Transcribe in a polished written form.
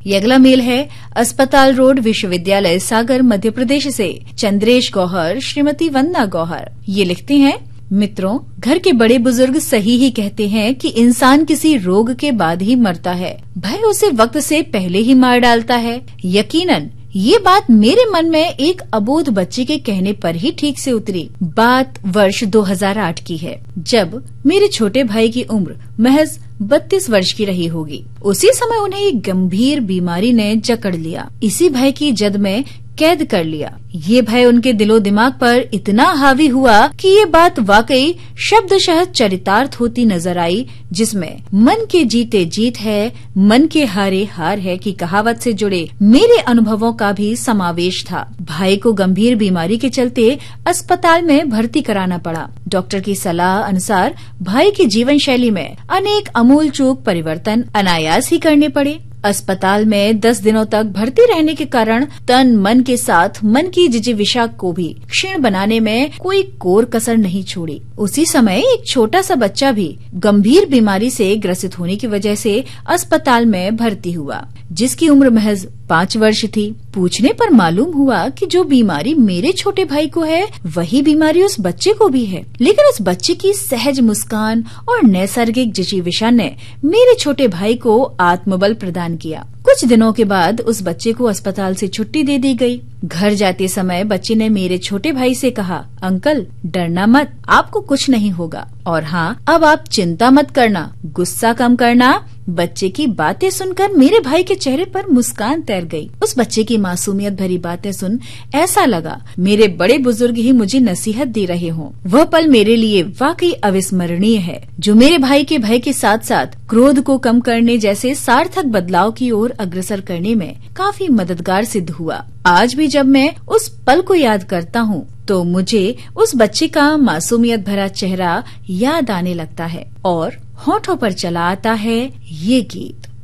ये अगला मेल है अस्पताल रोड, विश्वविद्यालय सागर, मध्य प्रदेश से चंद्रेश गौहर, श्रीमती वंदना गौहर। ये लिखते हैं, मित्रों, घर के बड़े बुजुर्ग सही ही कहते हैं कि इंसान किसी रोग के बाद ही मरता है, भय उसे वक्त से पहले ही मार डालता है। यकीनन ये बात मेरे मन में एक अबोध बच्चे के कहने पर ही ठीक से उतरी। बात वर्ष 2008 की है, जब मेरे छोटे भाई की उम्र महज 32 वर्ष की रही होगी। उसी समय उन्हें एक गंभीर बीमारी ने जकड़ लिया, इसी भय की जद में कैद कर लिया। ये भय उनके दिलो दिमाग पर इतना हावी हुआ कि ये बात वाकई शब्दशः चरितार्थ होती नजर आई, जिसमें मन के जीते जीत है, मन के हारे हार है की कहावत से जुड़े मेरे अनुभवों का भी समावेश था। भाई को गंभीर बीमारी के चलते अस्पताल में भर्ती कराना पड़ा। डॉक्टर की सलाह अनुसार भाई की जीवन शैली में अनेक अमूल चूक परिवर्तन अनायास ही करने पड़े। अस्पताल में 10 दिनों तक भर्ती रहने के कारण तन मन के साथ मन की जिजीविषा को भी क्षीण बनाने में कोई कोर कसर नहीं छोड़ी। उसी समय एक छोटा सा बच्चा भी गंभीर बीमारी से ग्रसित होने की वजह से अस्पताल में भर्ती हुआ, जिसकी उम्र महज 5 वर्ष थी। पूछने पर मालूम हुआ कि जो बीमारी मेरे छोटे भाई को है, वही बीमारी उस बच्चे को भी है। लेकिन उस बच्चे की सहज मुस्कान और नैसर्गिक जिजीविषा ने मेरे छोटे भाई को आत्मबल प्रदान किया। कुछ दिनों के बाद उस बच्चे को अस्पताल से छुट्टी दे दी गई। घर जाते समय बच्चे ने मेरे छोटे भाई से कहा, अंकल डरना मत, आपको कुछ नहीं होगा, और हाँ, अब आप चिंता मत करना, गुस्सा कम करना। बच्चे की बातें सुनकर मेरे भाई के चेहरे पर मुस्कान तैर गई। उस बच्चे की मासूमियत भरी बातें सुन ऐसा लगा मेरे बड़े बुजुर्ग ही मुझे नसीहत दे रहे हों। वह पल मेरे लिए वाकई अविस्मरणीय है, जो मेरे भाई के भय के साथ साथ क्रोध को कम करने जैसे सार्थक बदलाव की ओर अग्रसर करने में काफी मददगार सिद्ध हुआ। आज भी जब मैं उस पल को याद करता हूँ तो मुझे उस बच्चे का मासूमियत भरा चेहरा याद आने लगता है और होठों पर चला आता है ये गीत।